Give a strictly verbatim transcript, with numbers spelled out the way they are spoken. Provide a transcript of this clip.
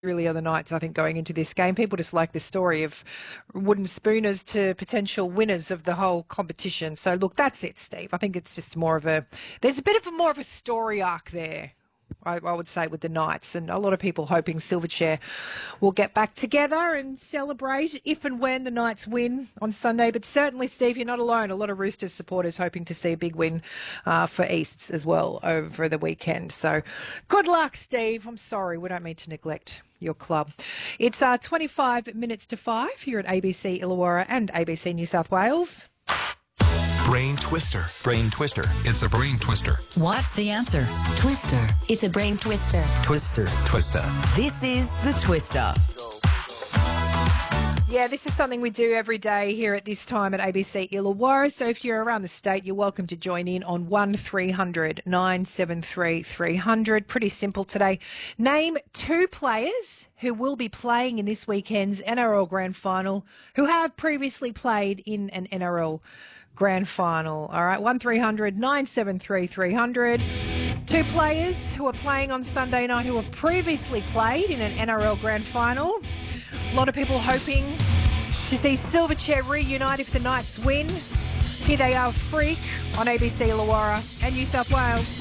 really are the Knights, I think, going into this game. People just like this story of wooden spooners to potential winners of the whole competition. So, look, that's it, Steve. I think it's just more of a, there's a bit of a more of a story arc there, I, I would say, with the Knights, and a lot of people hoping Silverchair will get back together and celebrate if and when the Knights win on Sunday. But certainly, Steve, you're not alone. A lot of Roosters supporters hoping to see a big win uh, for Easts as well over the weekend. So good luck, Steve. I'm sorry, we don't mean to neglect your club. It's uh, twenty-five minutes to five here at A B C Illawarra and A B C New South Wales. Brain Twister. Brain Twister. It's a brain twister. What's the answer? Twister. It's a brain twister. Twister. Twister. This is the Twister. Yeah, this is something we do every day here at this time at A B C Illawarra. So if you're around the state, you're welcome to join in on one three hundred nine seven three three hundred. Pretty simple today. Name two players who will be playing in this weekend's N R L Grand Final who have previously played in an N R L Grand Final. All right, one three hundred nine seven three three hundred. Two players who are playing on Sunday night who have previously played in an N R L Grand Final. A lot of people hoping to see Silverchair reunite if the Knights win. Here they are, Freak on A B C Illawarra and New South Wales.